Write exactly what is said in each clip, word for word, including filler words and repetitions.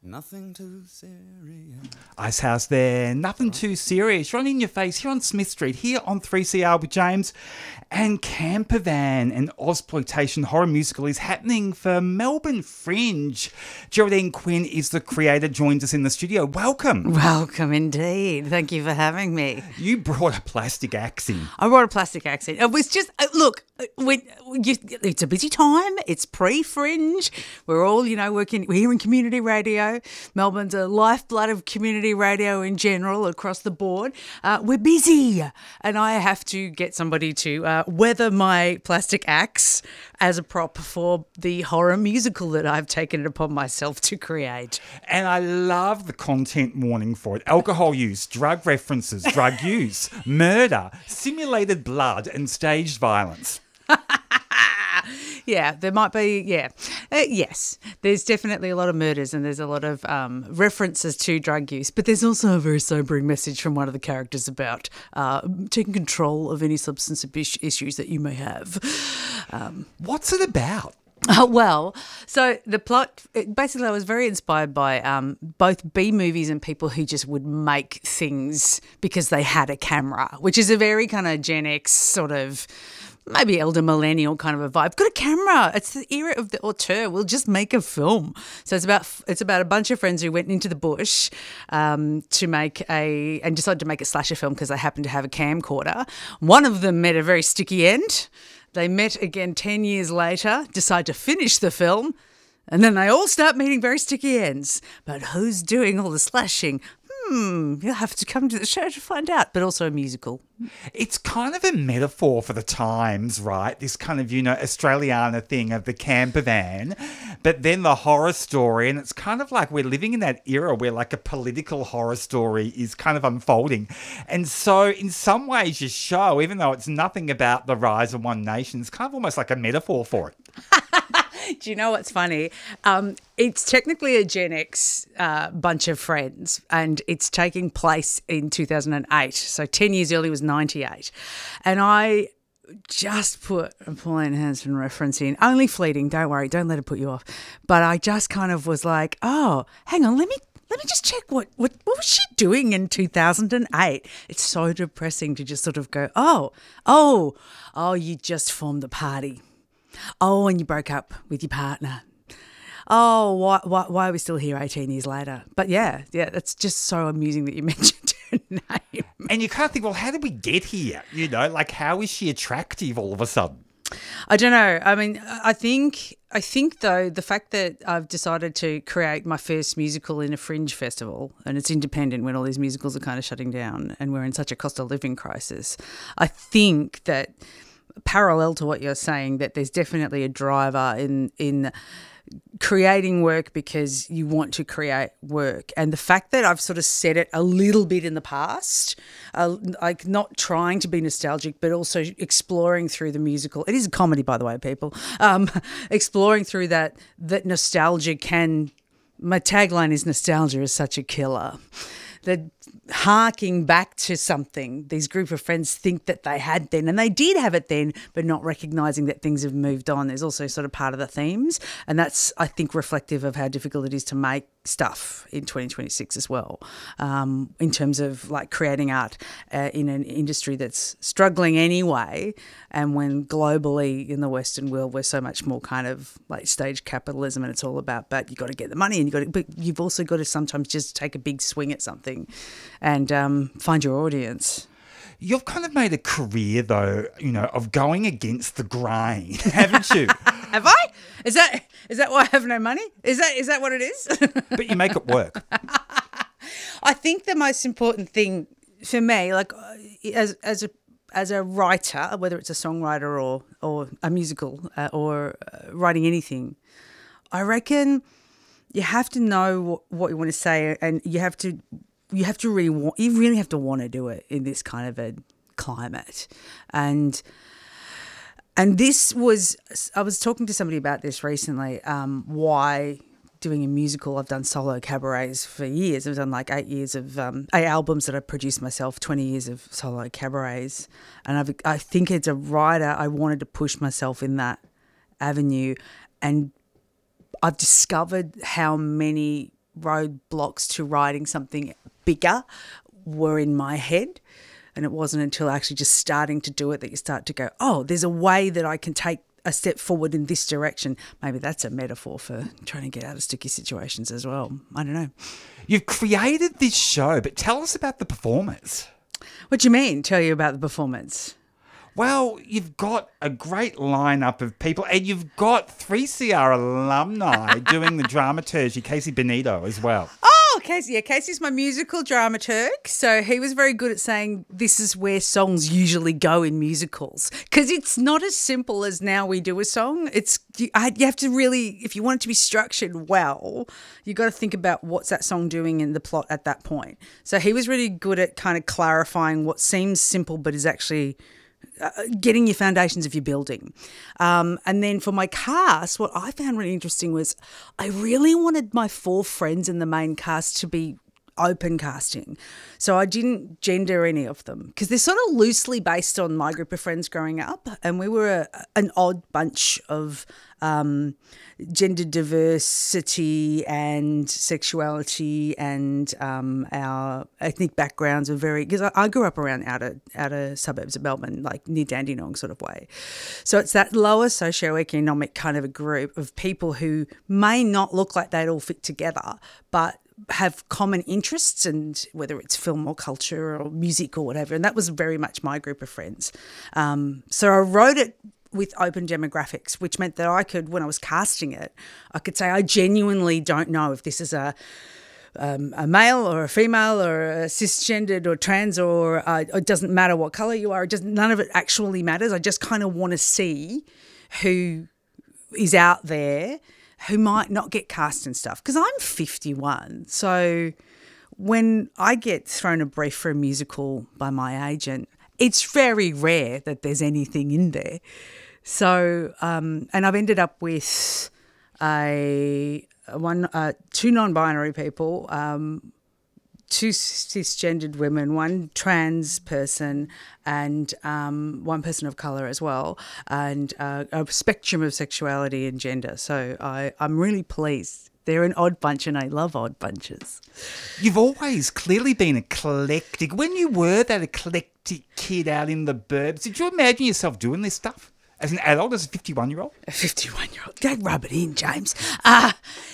Nothing too serious. Icehouse there, nothing too serious. Right in your face here on Smith Street, here on three C R with James. And Campervan, an Ozploitation horror musical, is happening for Melbourne Fringe. Geraldine Quinn is the creator, joins us in the studio. Welcome. Welcome indeed. Thank you for having me. You brought a plastic axe in. I brought a plastic axe in. It was just, uh, look, we, you, it's a busy time. It's pre-Fringe. We're all, you know, working, we're here in community radio. Melbourne's a lifeblood of community radio in general across the board. Uh, we're busy. And I have to get somebody to uh, weather my plastic axe as a prop for the horror musical that I've taken it upon myself to create. And I love the content warning for it. Alcohol use, drug references, drug use, murder, simulated blood and staged violence. Yeah, there might be, yeah. Uh, yes, there's definitely a lot of murders and there's a lot of um, references to drug use, but there's also a very sobering message from one of the characters about uh, taking control of any substance abuse issues that you may have. Um, What's it about? Uh, well, so the plot, it, basically I was very inspired by um, both B movies and people who just would make things because they had a camera, which is a very kind of Gen X sort of, maybe elder millennial kind of a vibe. Got a camera. It's the era of the auteur. We'll just make a film. So it's about it's about a bunch of friends who went into the bush um, to make a and decided to make a slasher film because they happened to have a camcorder. One of them met a very sticky end. They met again ten years later, decide to finish the film, and then they all start meeting very sticky ends. But who's doing all the slashing? Hmm, you'll have to come to the show to find out, but also a musical. It's kind of a metaphor for the times, right? This kind of, you know, Australiana thing of the camper van, but then the horror story. And it's kind of like we're living in that era where like a political horror story is kind of unfolding. And so in some ways your show, even though it's nothing about the rise of one nation, it's kind of almost like a metaphor for it. Do you know what's funny? Um, it's technically a Gen X uh, bunch of friends and it's taking place in two thousand eight. So ten years earlier was ninety-eight. And I just put a Pauline Hanson reference in. Only fleeting, don't worry, don't let it put you off. But I just kind of was like, oh, hang on, let me Let me just check what, what, what was she doing in two thousand eight? It's so depressing to just sort of go, oh, oh, oh, you just formed a party. Oh, and you broke up with your partner. Oh, why, why, why are we still here eighteen years later? But yeah, yeah, it's just so amusing that you mentioned her name. And you can't think, well, how did we get here? You know, like how is she attractive all of a sudden? I don't know. I mean, I think, I think though, the fact that I've decided to create my first musical in a Fringe festival and it's independent when all these musicals are kind of shutting down and we're in such a cost of living crisis, I think that parallel to what you're saying, that there's definitely a driver in in creating work because you want to create work. And the fact that I've sort of said it a little bit in the past, uh, like not trying to be nostalgic, but also exploring through the musical. It is a comedy, by the way, people. Um, exploring through that, that nostalgia can, my tagline is nostalgia is such a killer. The harking back to something these group of friends think that they had then, and they did have it then, but not recognising that things have moved on. There's also sort of part of the themes, and that's, I think, reflective of how difficult it is to make stuff in twenty twenty-six as well, um, in terms of like creating art uh, in an industry that's struggling anyway, and when globally in the Western world we're so much more kind of like stage capitalism and it's all about, but you've got to get the money and you got to, but you've also got to sometimes just take a big swing at something and um, find your audience. You've kind of made a career, though, you know, of going against the grain, haven't you? Have I? Is that is that why I have no money? Is that is that what it is? But you make it work. I think the most important thing for me, like as as a as a writer, whether it's a songwriter or or a musical uh, or uh, writing anything, I reckon you have to know what, what you want to say, and you have to. You have to really want, you really have to want to do it in this kind of a climate. And and this was, I was talking to somebody about this recently, um, why doing a musical. I've done solo cabarets for years. I've done like eight years of, um, eight albums that I produced myself, twenty years of solo cabarets. And I've, I think as a writer, I wanted to push myself in that avenue. And I've discovered how many roadblocks to writing something bigger were in my head. And it wasn't until actually just starting to do it that you start to go, oh, there's a way that I can take a step forward in this direction. Maybe that's a metaphor for trying to get out of sticky situations as well. I don't know. You've created this show, but tell us about the performers. What do you mean? Tell you about the performance? Well, you've got a great lineup of people, and you've got three C R alumni doing the dramaturgy, Casey Benito as well. Oh, Casey. Yeah, Casey's my musical dramaturg. So he was very good at saying this is where songs usually go in musicals, because it's not as simple as now we do a song. It's you, I, you have to really, if you want it to be structured well, you got to think about what's that song doing in the plot at that point. So he was really good at kind of clarifying what seems simple but is actually Uh, getting your foundations of your building. Um, and then for my cast, what I found really interesting was I really wanted my four friends in the main cast to be open casting. So I didn't gender any of them because they're sort of loosely based on my group of friends growing up, and we were a, an odd bunch of um, gender diversity and sexuality, and um, our ethnic backgrounds were very, because I, I grew up around outer outer suburbs of Melbourne, like near Dandenong sort of way. So it's that lower socioeconomic kind of a group of people who may not look like they'd all fit together, but have common interests, and whether it's film or culture or music or whatever. And that was very much my group of friends. Um, so I wrote it with open demographics, which meant that I could, when I was casting it, I could say, I genuinely don't know if this is a um, a male or a female or a cisgendered or trans, or uh, it doesn't matter what colour you are. It just, none of it actually matters. I just kind of want to see who is out there who might not get cast and stuff. Because I'm fifty-one, so when I get thrown a brief for a musical by my agent, it's very rare that there's anything in there. So, um, and I've ended up with a one, uh, two non-binary people, um, two cisgendered women, one trans person, and um, one person of colour as well, and uh, a spectrum of sexuality and gender. So I, I'm really pleased. They're an odd bunch, and I love odd bunches. You've always clearly been eclectic. When you were that eclectic kid out in the burbs, did you imagine yourself doing this stuff as an adult, as a fifty-one-year-old? A fifty-one-year-old. Don't rub it in, James. Uh,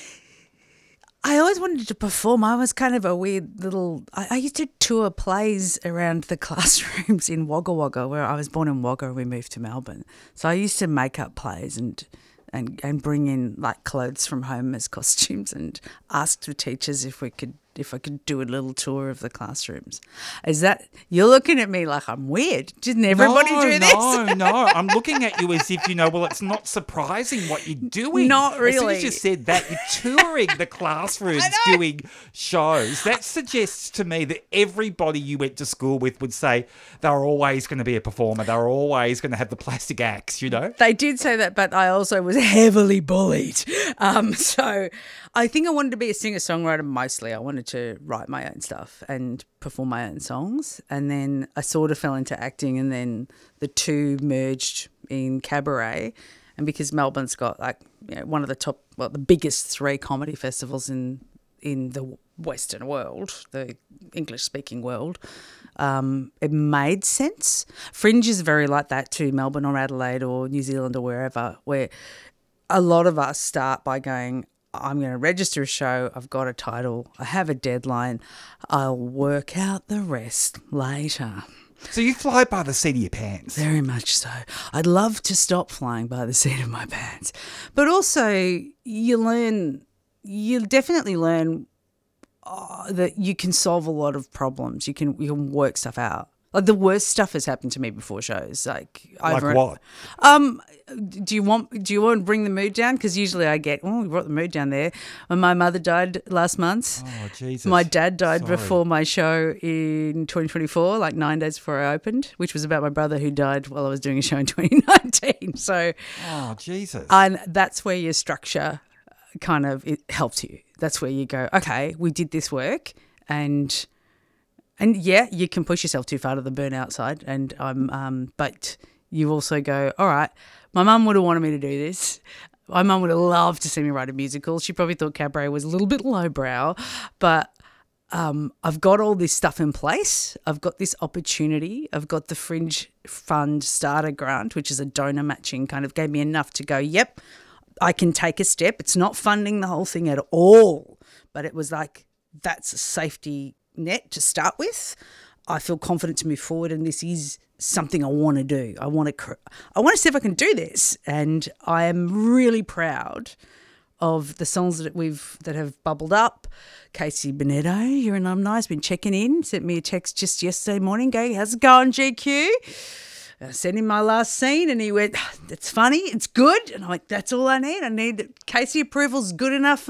I always wanted to perform. I was kind of a weird little... I, I used to tour plays around the classrooms in Wagga Wagga, where I was born in Wagga and we moved to Melbourne. So I used to make up plays and... And, and bring in like clothes from home as costumes, and ask the teachers if we could if I could do a little tour of the classrooms. Is that, you're looking at me like I'm weird? Didn't everybody no, do this? No, no, I'm looking at you as if, you know, well, it's not surprising what you're doing. Not really. As soon as you said that, you're touring the classrooms doing shows. That suggests to me that everybody you went to school with would say they were always going to be a performer. They were always going to have the plastic acts, you know? They did say that, but I also was heavily bullied. Um, so I think I wanted to be a singer-songwriter mostly. I wanted to write my own stuff and perform my own songs. And then I sort of fell into acting, and then the two merged in cabaret. And because Melbourne's got like, you know, one of the top, well, the biggest three comedy festivals in in the Western world, the English-speaking world, um, it made sense. Fringe is very like that too, Melbourne or Adelaide or New Zealand or wherever, where a lot of us start by going, I'm going to register a show, I've got a title, I have a deadline, I'll work out the rest later. So you fly by the seat of your pants. Very much so. I'd love to stop flying by the seat of my pants. But also you learn, you definitely learn uh, that you can solve a lot of problems. You can you can work stuff out. Like the worst stuff has happened to me before shows. Like, like over, what? Um, do you want do you want to bring the mood down? Because usually I get, oh, we brought the mood down there. When my mother died last month. Oh, Jesus. My dad died Sorry. before my show in twenty twenty-four, like nine days before I opened, which was about my brother who died while I was doing a show in twenty nineteen. So, oh, Jesus. And that's where your structure kind of it helps you. That's where you go, okay, we did this work, and and yeah, you can push yourself too far to the burnout side, and I'm um, but you also go, all right, my mum would have wanted me to do this. My mum would have loved to see me write a musical. She probably thought Cabaret was a little bit lowbrow, but um, I've got all this stuff in place. I've got this opportunity. I've got the Fringe Fund Starter Grant, which is a donor matching, kind of gave me enough to go, yep, I can take a step. It's not funding the whole thing at all, but it was like, that's a safety net to start with. I feel confident to move forward, and this is something I want to do. I want to, I want to see if I can do this, and I am really proud of the songs that we've that have bubbled up. Casey Bonetto, you're an alumni, has been checking in, sent me a text just yesterday morning, going, "How's it going, G Q?" I sent him my last scene, and he went, "It's funny, it's good," and I'm like, "That's all I need. I need Casey approval's good enough."